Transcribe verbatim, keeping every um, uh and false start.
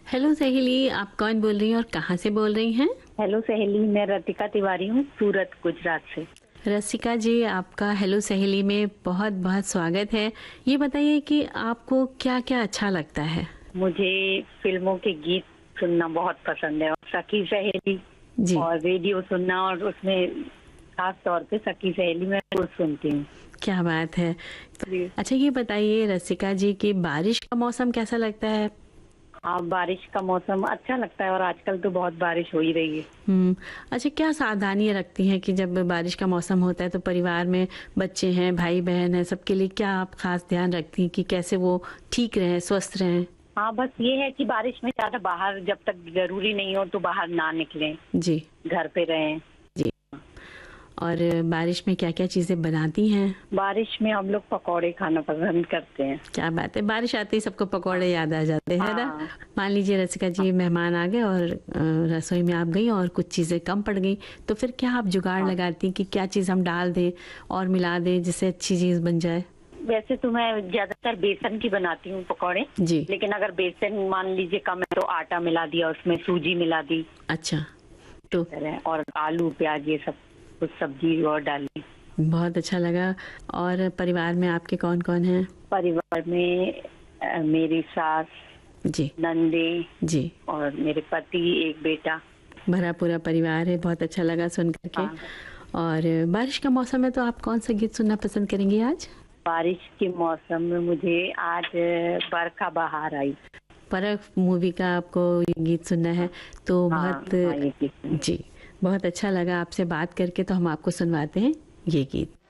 Hello सहेली, आप कौन बोल रही हैं और कहाँ से बोल रही हैं? हेलो सहेली, मैं रतिका तिवारी हूँ, सूरत गुजरात से। रसिका जी, आपका हेलो सहेली में बहुत बहुत स्वागत है। ये बताइए कि आपको क्या क्या अच्छा लगता है? मुझे फिल्मों के गीत सुनना बहुत पसंद है और सखी सहेली जी। और रेडियो सुनना, और उसमें खास तौर पे सखी सहेली में रोज सुनती हूँ। क्या बात है। जी। अच्छा, ये बताइए रसिका जी कि बारिश का मौसम कैसा लगता है? हाँ, बारिश का मौसम अच्छा लगता है और आजकल तो बहुत बारिश हो ही रही है। हम्म। अच्छा, क्या सावधानियां रखती हैं कि जब बारिश का मौसम होता है तो परिवार में बच्चे हैं, भाई बहन हैं, सबके लिए क्या आप खास ध्यान रखती हैं कि कैसे वो ठीक रहें, स्वस्थ रहें? हाँ, बस ये है कि बारिश में ज्यादा बाहर जब तक जरूरी नहीं हो तो बाहर ना निकलें, जी। घर पे रहें। जी। और बारिश में क्या क्या चीजें बनाती हैं? बारिश में हम लोग पकौड़े खाना पसंद करते हैं। क्या बात है, बारिश आते ही सबको पकौड़े याद आ जाते हैं ना। हाँ। मान लीजिए रसिका जी, मेहमान आ गए और अ, रसोई में आप गई और कुछ चीज़ें कम पड़ गई, तो फिर क्या आप जुगाड़ हाँ, लगाती कि क्या चीज़ हम डाल दें और मिला दें जिससे अच्छी चीज़ बन जाए? वैसे तो मैं ज्यादातर बेसन की बनाती हूँ पकौड़े। जी। लेकिन अगर बेसन मान लीजिए कम है तो आटा मिला दिया, उसमें सूजी मिला दी, अच्छा। इस तो तरह, और आलू प्याज ये सब कुछ सब्जी और डाली। बहुत अच्छा लगा। और परिवार में आपके कौन कौन हैं? परिवार में अ, मेरी सास, जी। नंदे जी। और मेरे पति, एक बेटा। भरा पूरा परिवार है, बहुत अच्छा लगा सुन करके। हाँ। और बारिश का मौसम है तो आप कौन सा गीत सुनना पसंद करेंगी आज? बारिश के मौसम में मुझे आज बरखा बहार आई। परख मूवी का आपको ये गीत सुनना है तो हाँ बहुत। हाँ, ये चीज़। जी। बहुत अच्छा लगा आपसे बात करके, तो हम आपको सुनवाते हैं ये गीत।